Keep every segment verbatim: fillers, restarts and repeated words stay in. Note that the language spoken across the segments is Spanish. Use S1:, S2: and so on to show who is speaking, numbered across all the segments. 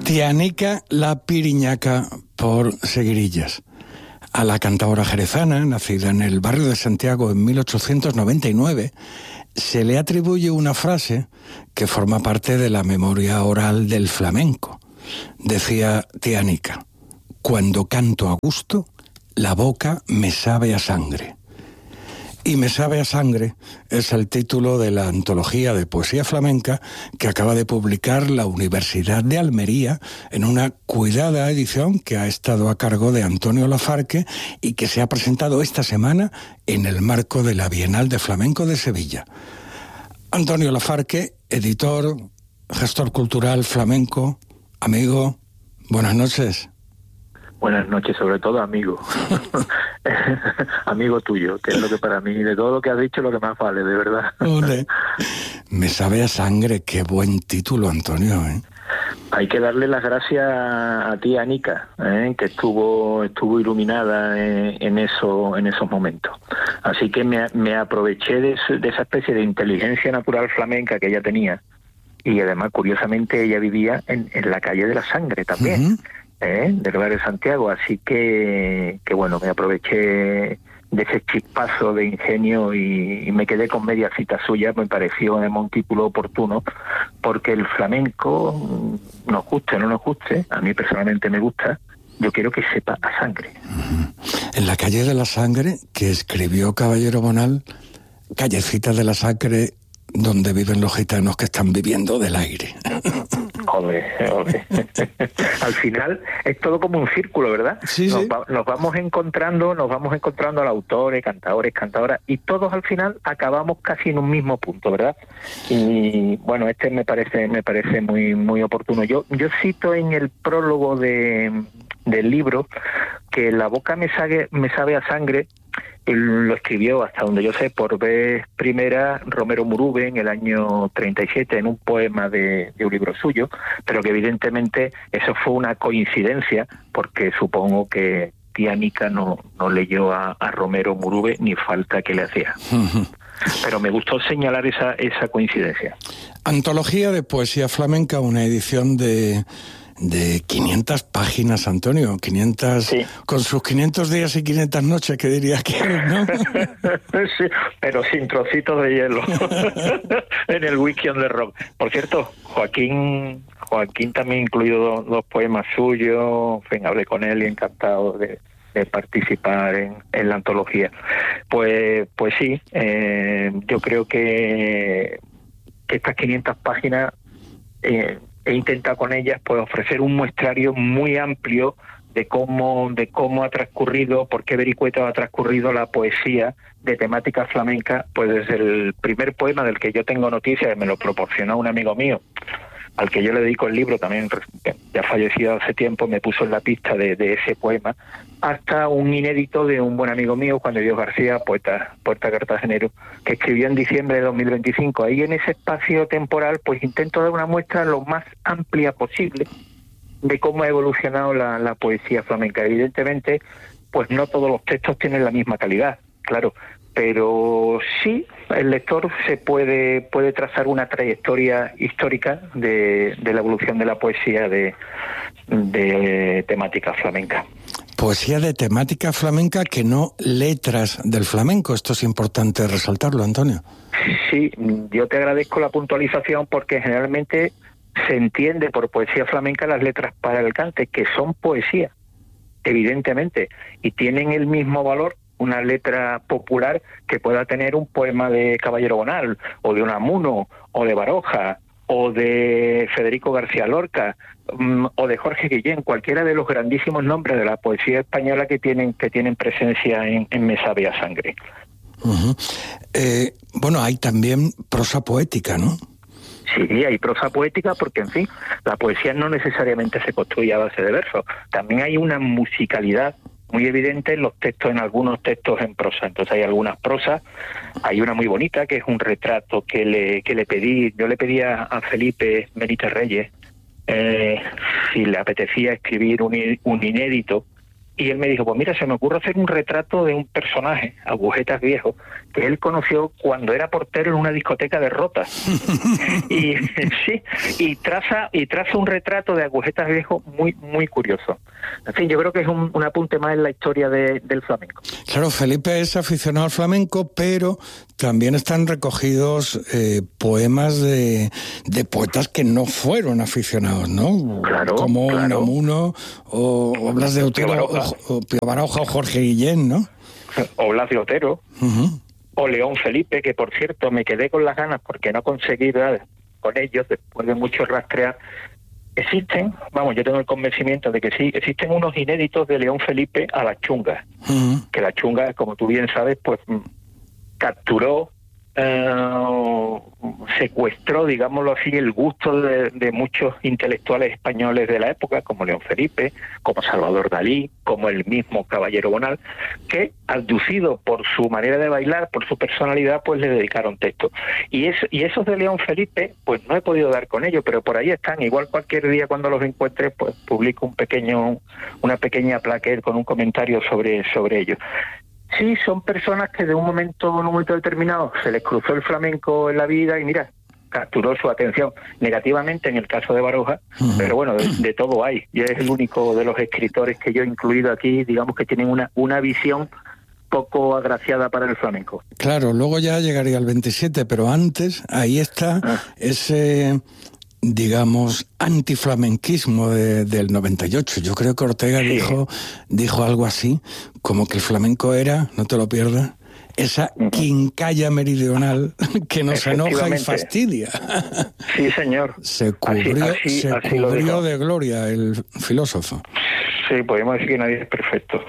S1: Tianica la Piriñaca por Seguirillas. A la cantaora jerezana, nacida en el barrio de Santiago en mil ochocientos noventa y nueve, se le atribuye una frase que forma parte de la memoria oral del flamenco. Decía Tianica: cuando canto a gusto, la boca me sabe a sangre. Y me sabe a sangre es el título de la antología de poesía flamenca que acaba de publicar la Universidad de Almería en una cuidada edición que ha estado a cargo de Antonio Lafarque y que se ha presentado esta semana en el marco de la Bienal de Flamenco de Sevilla. Antonio Lafarque, editor, gestor cultural flamenco, amigo, buenas noches.
S2: Buenas noches, sobre todo amigo. Amigo tuyo, que es lo que para mí, de todo lo que has dicho, lo que más vale, de verdad.
S1: Ole. Me sabe a sangre, qué buen título, Antonio, ¿eh?
S2: Hay que darle las gracias a ti, Anica, ¿eh? que estuvo estuvo iluminada en, en eso en esos momentos. Así que me, me aproveché de, de esa especie de inteligencia natural flamenca que ella tenía, y además, curiosamente, ella vivía en, en la calle de la Sangre también. Uh-huh. ¿Eh? Del barrio de Santiago, así que, que bueno, me aproveché de ese chispazo de ingenio y, y me quedé con media cita suya. Me pareció además un título oportuno, porque el flamenco, nos guste o no nos guste, a mí personalmente me gusta, yo quiero que sepa a sangre.
S1: En la calle de la Sangre, que escribió Caballero Bonal, callecita de la Sangre, donde viven los gitanos que están viviendo del aire.
S2: Joder, joder. Al final es todo como un círculo, ¿verdad?
S1: Sí,
S2: nos,
S1: sí.
S2: va, nos vamos encontrando, nos vamos encontrando a los autores, cantadores, cantadoras, y todos al final acabamos casi en un mismo punto, ¿verdad? Y bueno, este me parece, me parece muy, muy oportuno. Yo, yo cito en el prólogo de, del libro que La boca me sabe, me sabe a sangre. Él lo escribió, hasta donde yo sé, por vez primera Romero Murube en el año treinta y siete en un poema de, de un libro suyo, pero que evidentemente eso fue una coincidencia, porque supongo que Tianica no, no leyó a, a Romero Murube ni falta que le hacía. Pero me gustó señalar esa, esa coincidencia.
S1: Antología de poesía flamenca, una edición de... de quinientas páginas, Antonio, quinientas, sí. Con sus quinientos días y quinientas noches, que diría que eres, ¿no?
S2: Sí, pero sin trocitos de hielo en el wiki on the rock. Por cierto, Joaquín Joaquín también incluyó dos, dos poemas suyos, en fin, hablé con él y encantado de, de participar en, en la antología. Pues pues sí, eh, yo creo que, que estas quinientas páginas... Eh, he intentado con ellas pues ofrecer un muestrario muy amplio de cómo de cómo ha transcurrido, por qué vericuetos ha transcurrido la poesía de temática flamenca, pues desde el primer poema del que yo tengo noticia, que me lo proporcionó un amigo mío, al que yo le dedico el libro, también ya fallecido hace tiempo, me puso en la pista de, de ese poema, hasta un inédito de un buen amigo mío, Juan de Dios García, poeta, poeta cartagenero, que escribió en diciembre de dos mil veinticinco. Ahí en ese espacio temporal, pues intento dar una muestra lo más amplia posible de cómo ha evolucionado la, la poesía flamenca. Evidentemente, pues no todos los textos tienen la misma calidad, claro, pero sí el lector se puede puede trazar una trayectoria histórica de, de la evolución de la poesía de, de temática flamenca.
S1: Poesía de temática flamenca, que no letras del flamenco. Esto es importante resaltarlo, Antonio.
S2: Sí, yo te agradezco la puntualización, porque generalmente se entiende por poesía flamenca las letras para el cante, que son poesía, evidentemente, y tienen el mismo valor una letra popular que pueda tener un poema de Caballero Bonal, o de Unamuno, o de Baroja, o de Federico García Lorca, um, o de Jorge Guillén, cualquiera de los grandísimos nombres de la poesía española que tienen que tienen presencia en, en Me sabe a sangre.
S1: Uh-huh. Eh, bueno, hay también prosa poética, ¿no?
S2: Sí, hay prosa poética, porque, en fin, la poesía no necesariamente se construye a base de versos. También hay una musicalidad muy evidente en los textos, en algunos textos en prosa. Entonces hay algunas prosas, hay una muy bonita que es un retrato que le que le pedí, yo le pedí a, a Felipe Benítez Reyes eh, si le apetecía escribir un, un inédito, y él me dijo, pues mira, se me ocurre hacer un retrato de un personaje, Agujetas Viejo, que él conoció cuando era portero en una discoteca de Rota. y sí, y traza y traza un retrato de Agujetas Viejo muy muy curioso. En fin, yo creo que es un, un apunte más en la historia de, del flamenco.
S1: Claro, Felipe es aficionado al flamenco, pero también están recogidos eh, poemas de, de poetas que no fueron aficionados, ¿no?
S2: Claro,
S1: como
S2: claro.
S1: Unamuno, o, o Blas de Otero, o, o Pío Baroja, o Jorge Guillén, ¿no?
S2: O Blas de Otero,
S1: Uh-huh.
S2: o León Felipe, que por cierto me quedé con las ganas porque no conseguí dar con ellos después de mucho rastrear. Existen, vamos, yo tengo el convencimiento de que sí, existen unos inéditos de León Felipe a la chunga,
S1: Uh-huh.
S2: que la chunga, como tú bien sabes, pues capturó, eh, secuestró, digámoslo así, el gusto de, de muchos intelectuales españoles de la época, como León Felipe, como Salvador Dalí, como el mismo Caballero Bonal, que, abducido por su manera de bailar, por su personalidad, pues le dedicaron texto. Y, eso, y esos de León Felipe, pues no he podido dar con ellos, pero por ahí están. Igual cualquier día cuando los encuentre, pues publico un pequeño, una pequeña plaqueta con un comentario sobre, sobre ellos. Sí, son personas que de un momento, en un momento determinado, se les cruzó el flamenco en la vida y mira, capturó su atención negativamente en el caso de Baroja, uh-huh. pero bueno, de, de todo hay. Y es el único de los escritores que yo he incluido aquí, digamos que tienen una, una visión poco agraciada para el flamenco.
S1: Claro, luego ya llegaría al veintisiete, pero antes, ahí está ah. ese, digamos, antiflamenquismo de, del noventa y ocho. Yo creo que Ortega sí. dijo, dijo algo así, como que el flamenco era, no te lo pierdas, esa uh-huh. quincalla meridional que nos enoja y fastidia.
S2: Sí, señor.
S1: Se cubrió, así, así, se así cubrió de gloria el filósofo.
S2: Sí, podemos decir que nadie es perfecto.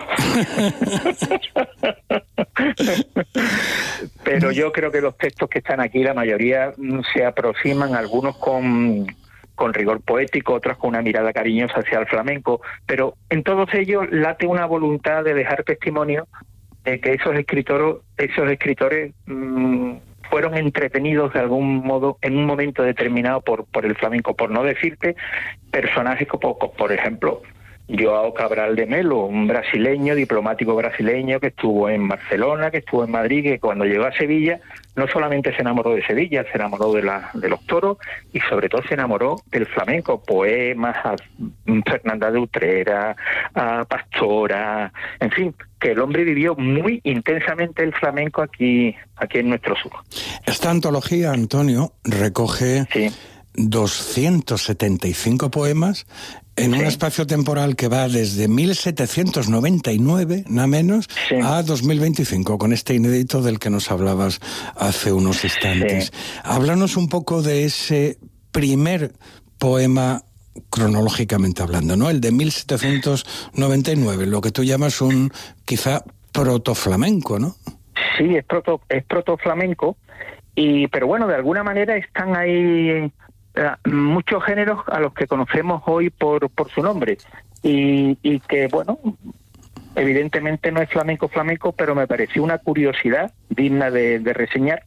S2: Pero yo creo que los textos que están aquí, la mayoría se aproximan, algunos con, con rigor poético, otros con una mirada cariñosa hacia el flamenco, pero en todos ellos late una voluntad de dejar testimonio de que esos escritores, esos escritores mmm, fueron entretenidos de algún modo en un momento determinado por, por el flamenco, por no decirte personajes como, por ejemplo, Joao Cabral de Melo, un brasileño, diplomático brasileño que estuvo en Barcelona, que estuvo en Madrid, que cuando llegó a Sevilla no solamente se enamoró de Sevilla, se enamoró de, la, de los toros y sobre todo se enamoró del flamenco, poemas a Fernanda de Utrera, a Pastora, en fin, que el hombre vivió muy intensamente el flamenco aquí, aquí en nuestro sur.
S1: Esta antología, Antonio, recoge sí. doscientos setenta y cinco poemas en sí. un espacio temporal que va desde mil setecientos noventa y nueve, nada menos, sí. a dos mil veinticinco, con este inédito del que nos hablabas hace unos instantes. Sí. Háblanos un poco de ese primer poema cronológicamente hablando, ¿no? El de mil setecientos noventa y nueve, lo que tú llamas un quizá protoflamenco, ¿no?
S2: Sí, es proto, es protoflamenco, y pero bueno, de alguna manera están ahí muchos géneros a los que conocemos hoy por, por su nombre y, y que bueno, evidentemente no es flamenco flamenco, pero me pareció una curiosidad digna de, de reseñar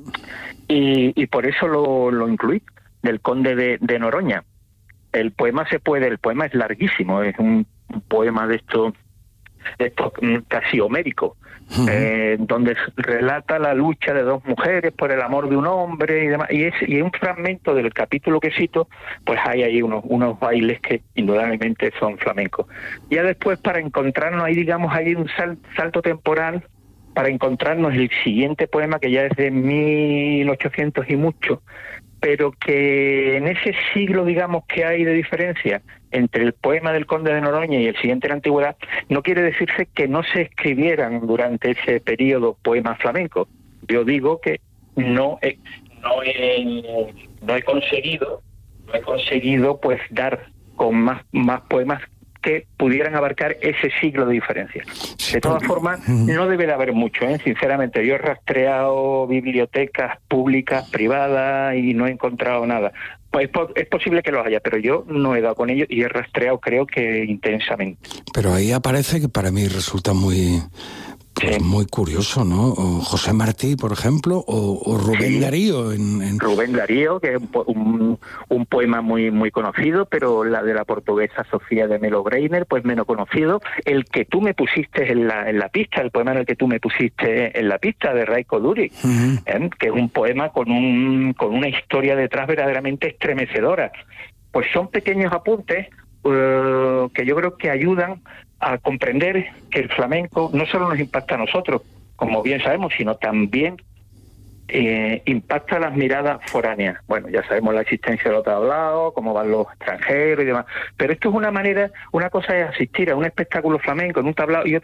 S2: y, y por eso lo, lo incluí, del Conde de, de Noroña. El poema se puede, el poema es larguísimo, es un, un poema de esto, de esto casi homérico, uh-huh. eh, donde relata la lucha de dos mujeres por el amor de un hombre y demás, y es y un fragmento del capítulo que cito, pues hay ahí unos unos bailes que indudablemente son flamencos. Ya después, para encontrarnos ahí, digamos, hay un sal, salto temporal para encontrarnos el siguiente poema, que ya es de mil ochocientos y mucho, pero que en ese siglo, digamos, que hay de diferencia entre el poema del Conde de Noroña y el siguiente de la Antigüedad, no quiere decirse que no se escribieran durante ese periodo poemas flamencos. Yo digo que no he, no he, no he conseguido, no he conseguido pues dar con más, más poemas que pudieran abarcar ese siglo de diferencia. De todas formas, no debe de haber mucho, ¿eh? Sinceramente, yo he rastreado bibliotecas públicas, privadas, y no he encontrado nada. Pues es posible que los haya, pero yo no he dado con ellos y he rastreado, creo que intensamente.
S1: Pero ahí aparece, que para mí resulta muy Pues muy curioso, ¿no? O José Martí, por ejemplo, o, o Rubén sí. Darío. En, en...
S2: Rubén Darío, que es un, un poema muy muy conocido, pero la de la portuguesa Sofía de Melo Breiner, pues menos conocido. El que tú me pusiste en la, en la pista, el poema en el que tú me pusiste en la pista, de Raiko Duri, uh-huh. ¿eh? Que es un poema con, un, con una historia detrás verdaderamente estremecedora. Pues son pequeños apuntes uh, que yo creo que ayudan a comprender que el flamenco no solo nos impacta a nosotros, como bien sabemos, sino también eh, impacta las miradas foráneas. Bueno, ya sabemos la existencia de los tablaos, cómo van los extranjeros y demás, pero esto es una manera, una cosa es asistir a un espectáculo flamenco en un tablao y otra